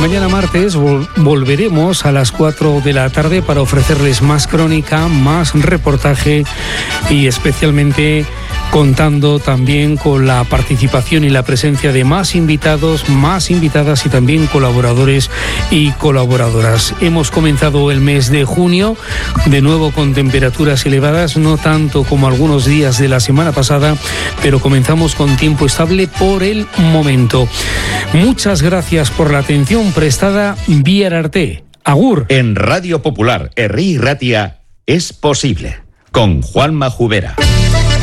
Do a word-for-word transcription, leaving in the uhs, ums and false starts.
Mañana martes vol- volveremos a las cuatro de la tarde para ofrecerles más crónica, más reportaje y especialmente contando también con la participación y la presencia de más invitados, más invitadas y también colaboradores y colaboradoras. Hemos comenzado el mes de junio, de nuevo con temperaturas elevadas, no tanto como algunos días de la semana pasada, pero comenzamos con tiempo estable por el momento. Muchas gracias por la atención prestada. Bihar arte. Agur. En Radio Popular, Herri Ratia, es posible. Con Juanma Jubera.